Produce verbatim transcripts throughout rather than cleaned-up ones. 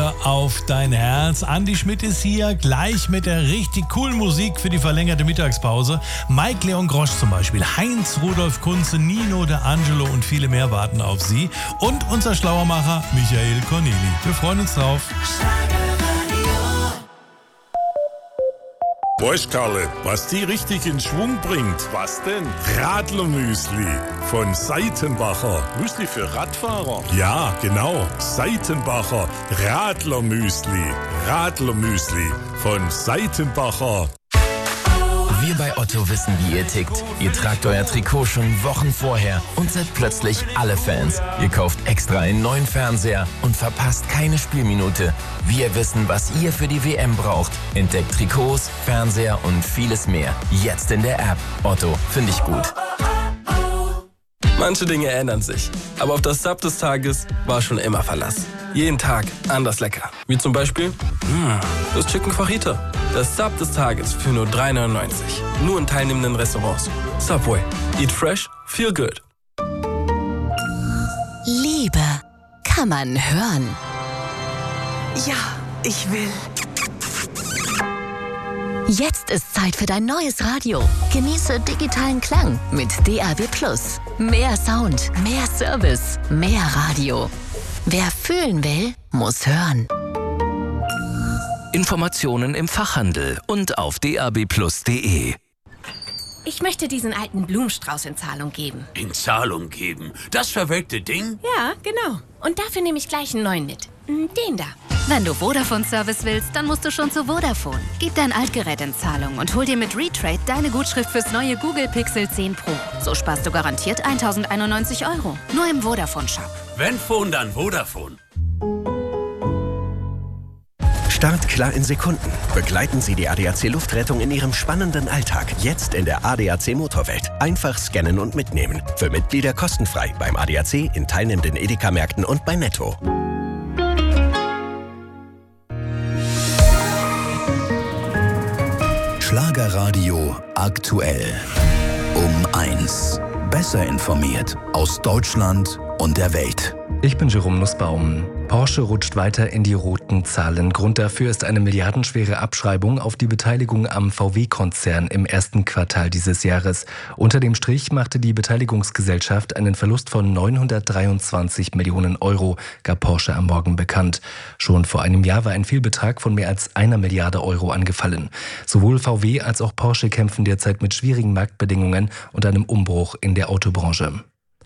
Höre auf dein Herz. Andi Schmidt ist hier, gleich mit der richtig coolen Musik für die verlängerte Mittagspause. Mike Leon Grosch zum Beispiel, Heinz Rudolf Kunze, Nino De Angelo und viele mehr warten auf Sie. Und unser Schlauermacher Michael Corneli. Wir freuen uns drauf. Weißt Karle, was die richtig in Schwung bringt? Was denn? Radlermüsli von Seitenbacher. Müsli für Radfahrer? Ja, genau. Seitenbacher Radlermüsli. Radlermüsli von Seitenbacher. Wir bei Otto wissen, wie ihr tickt. Ihr tragt euer Trikot schon Wochen vorher und seid plötzlich alle Fans. Ihr kauft extra einen neuen Fernseher und verpasst keine Spielminute. Wir wissen, was ihr für die W M braucht. Entdeckt Trikots, Fernseher und vieles mehr. Jetzt in der App. Otto, finde ich gut. Manche Dinge ändern sich, aber auf das Sub des Tages war schon immer Verlass. Jeden Tag anders lecker. Wie zum Beispiel mh, das Chicken Fajita. Das Sub des Tages für nur drei neunundneunzig. Nur in teilnehmenden Restaurants. Subway. Eat fresh, feel good. Liebe kann man hören. Ja, ich will. Jetzt ist Zeit für dein neues Radio. Genieße digitalen Klang mit D A B Plus. Mehr Sound, mehr Service, mehr Radio. Wer fühlen will, muss hören. Informationen im Fachhandel und auf d a b plus punkt d e. Ich möchte diesen alten Blumenstrauß in Zahlung geben. In Zahlung geben? Das verwelkte Ding? Ja, genau. Und dafür nehme ich gleich einen neuen mit. Den da. Wenn du Vodafone-Service willst, dann musst du schon zu Vodafone. Gib dein Altgerät in Zahlung und hol dir mit Retrade deine Gutschrift fürs neue Google Pixel zehn Pro. So sparst du garantiert tausendeinundneunzig Euro. Nur im Vodafone-Shop. Wenn Phone, dann Vodafone. Start klar in Sekunden. Begleiten Sie die A D A C Luftrettung in Ihrem spannenden Alltag. Jetzt in der A D A C Motorwelt. Einfach scannen und mitnehmen. Für Mitglieder kostenfrei beim A D A C, in teilnehmenden Edeka-Märkten und bei Netto. Schlagerradio aktuell. Um eins. Besser informiert aus Deutschland und der Welt. Ich bin Jerome Nussbaum. Porsche rutscht weiter in die roten Zahlen. Grund dafür ist eine milliardenschwere Abschreibung auf die Beteiligung am V W-Konzern im ersten Quartal dieses Jahres. Unter dem Strich machte die Beteiligungsgesellschaft einen Verlust von neunhundertdreiundzwanzig Millionen Euro, gab Porsche am Morgen bekannt. Schon vor einem Jahr war ein Fehlbetrag von mehr als einer Milliarde Euro angefallen. Sowohl V W als auch Porsche kämpfen derzeit mit schwierigen Marktbedingungen und einem Umbruch in der Autobranche.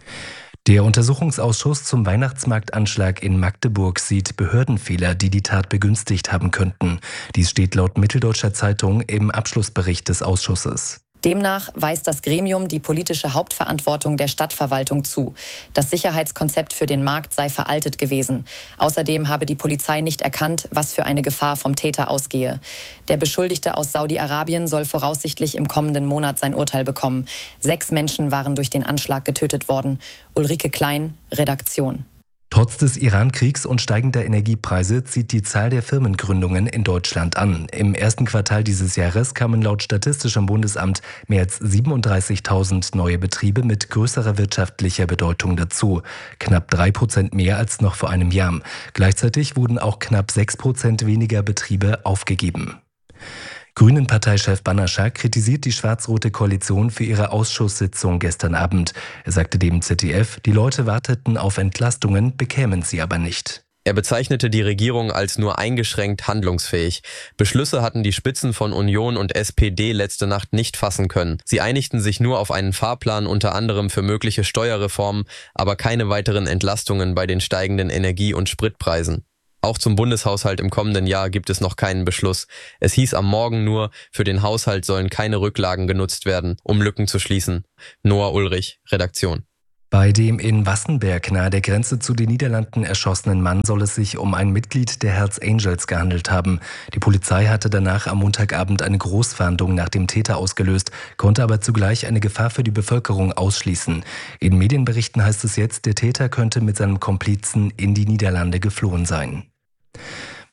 Der Untersuchungsausschuss zum Weihnachtsmarktanschlag in Magdeburg sieht Behördenfehler, die die Tat begünstigt haben könnten. Dies steht laut Mitteldeutscher Zeitung im Abschlussbericht des Ausschusses. Demnach weist das Gremium die politische Hauptverantwortung der Stadtverwaltung zu. Das Sicherheitskonzept für den Markt sei veraltet gewesen. Außerdem habe die Polizei nicht erkannt, was für eine Gefahr vom Täter ausgehe. Der Beschuldigte aus Saudi-Arabien soll voraussichtlich im kommenden Monat sein Urteil bekommen. Sechs Menschen waren durch den Anschlag getötet worden. Ulrike Klein, Redaktion. Trotz des Iran-Kriegs und steigender Energiepreise zieht die Zahl der Firmengründungen in Deutschland an. Im ersten Quartal dieses Jahres kamen laut Statistischem Bundesamt mehr als siebenunddreißigtausend neue Betriebe mit größerer wirtschaftlicher Bedeutung dazu. Knapp drei Prozent mehr als noch vor einem Jahr. Gleichzeitig wurden auch knapp sechs Prozent weniger Betriebe aufgegeben. Grünen-Parteichef Bannerschak kritisiert die schwarz-rote Koalition für ihre Ausschusssitzung gestern Abend. Er sagte dem Z D F, die Leute warteten auf Entlastungen, bekämen sie aber nicht. Er bezeichnete die Regierung als nur eingeschränkt handlungsfähig. Beschlüsse hatten die Spitzen von Union und S P D letzte Nacht nicht fassen können. Sie einigten sich nur auf einen Fahrplan unter anderem für mögliche Steuerreformen, aber keine weiteren Entlastungen bei den steigenden Energie- und Spritpreisen. Auch zum Bundeshaushalt im kommenden Jahr gibt es noch keinen Beschluss. Es hieß am Morgen nur, für den Haushalt sollen keine Rücklagen genutzt werden, um Lücken zu schließen. Noah Ulrich, Redaktion. Bei dem in Wassenberg nahe der Grenze zu den Niederlanden erschossenen Mann soll es sich um ein Mitglied der Hells Angels gehandelt haben. Die Polizei hatte danach am Montagabend eine Großfahndung nach dem Täter ausgelöst, konnte aber zugleich eine Gefahr für die Bevölkerung ausschließen. In Medienberichten heißt es jetzt, der Täter könnte mit seinem Komplizen in die Niederlande geflohen sein.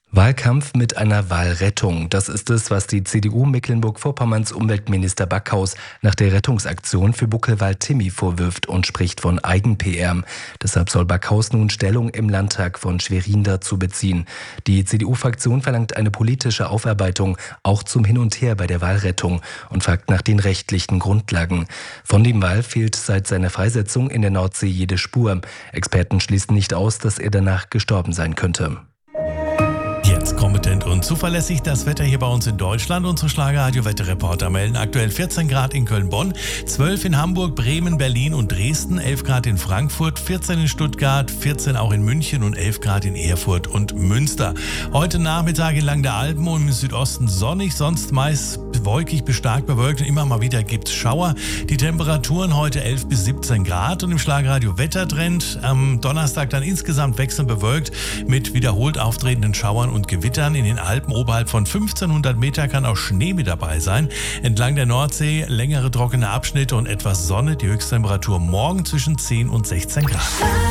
Wahlkampf mit einer Wahlrettung. Das ist es, was die C D U Mecklenburg-Vorpommerns Umweltminister Backhaus nach der Rettungsaktion für Buckelwald-Timmy vorwirft und spricht von Eigen-P R. Deshalb soll Backhaus nun Stellung im Landtag von Schwerin dazu beziehen. Die C D U-Fraktion verlangt eine politische Aufarbeitung, auch zum Hin und Her bei der Wahlrettung, und fragt nach den rechtlichen Grundlagen. Von dem Wal fehlt seit seiner Freisetzung in der Nordsee jede Spur. Experten schließen nicht aus, dass er danach gestorben sein könnte. Jetzt kompetent und zuverlässig das Wetter hier bei uns in Deutschland. Unsere Schlager-Radio-Wetterreporter melden aktuell vierzehn Grad in Köln-Bonn, zwölf in Hamburg, Bremen, Berlin und Dresden, elf Grad in Frankfurt, vierzehn in Stuttgart, vierzehn auch in München und elf Grad in Erfurt und Münster. Heute Nachmittag entlang der Alpen und im Südosten sonnig, sonst meist wolkig bis stark bewölkt und immer mal wieder gibt's Schauer. Die Temperaturen heute elf bis siebzehn Grad und im Schlager-Radio-Wettertrend am Donnerstag dann insgesamt wechselnd bewölkt mit wiederholt auftretenden Schauern und Gewittern. In den Alpen oberhalb von fünfzehnhundert Meter kann auch Schnee mit dabei sein. Entlang der Nordsee längere trockene Abschnitte und etwas Sonne. Die Höchsttemperatur morgen zwischen zehn und sechzehn Grad.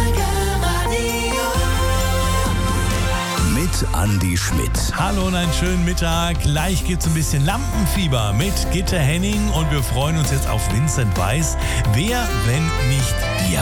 Mit Andi Schmidt. Hallo und einen schönen Mittag. Gleich gibt's ein bisschen Lampenfieber mit Gitte Henning und wir freuen uns jetzt auf Vincent Weiss. Wer, wenn nicht ihr?